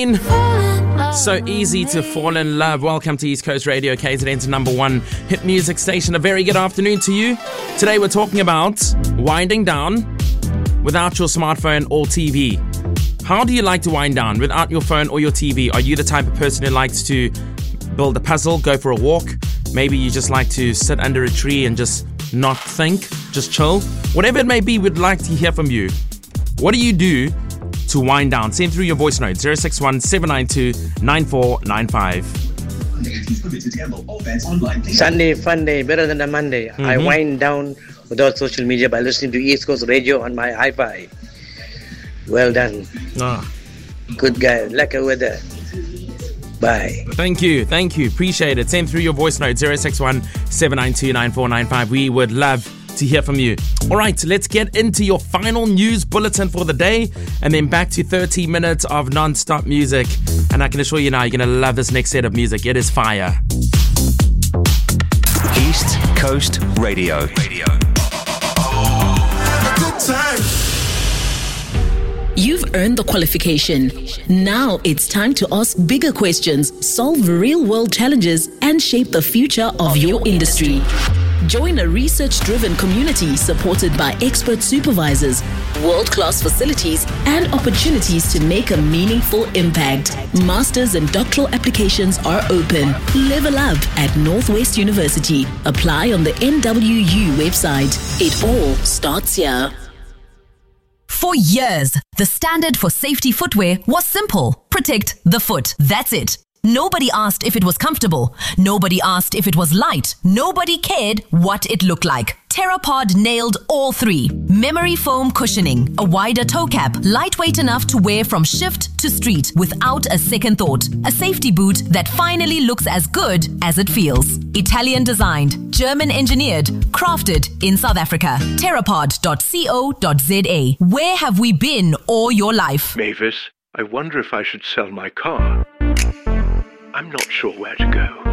So easy to fall in love. Welcome to East Coast Radio, KZN's number one hit music station. A very good afternoon to you. Today we're talking about winding down without your smartphone or TV. How do you like to wind down without your phone or your TV? Are you the type of person who likes to build a puzzle, go for a walk? Maybe you just like to sit under a tree and just not think, just chill. Whatever it may be, we'd like to hear from you. What do you do to wind down? Send through your voice note 061 792 9495. Sunday fun day, better than a Monday. I wind down without social media by listening to East Coast Radio on my hi-fi. Well done. Good guy. Lekker weather. Bye. Thank you. Appreciate it. Send through your voice note 061 792 9495. We would love to hear from you. All right, let's get into your final news bulletin for the day and then back to 30 minutes of non-stop music. And I can assure you now, you're going to love this next set of music. It is fire. East Coast Radio. Good time. You've earned the qualification. Now it's time to ask bigger questions, solve real-world challenges, and shape the future of your industry. Join a research-driven community supported by expert supervisors, world-class facilities, and opportunities to make a meaningful impact. Masters and doctoral applications are open. Level up at Northwest University. Apply on the NWU website. It all starts here. For years, the standard for safety footwear was simple. Protect the foot. That's it. Nobody asked if it was comfortable. Nobody asked if it was light. Nobody cared what it looked like. Therapod nailed all three. Memory foam cushioning, a wider toe cap, lightweight enough to wear from shift to street without a second thought. A safety boot that finally looks as good as it feels. Italian designed, German engineered, crafted in South Africa. Therapod.co.za. Where have we been all your life? Mavis, I wonder if I should sell my car. I'm not sure where to go.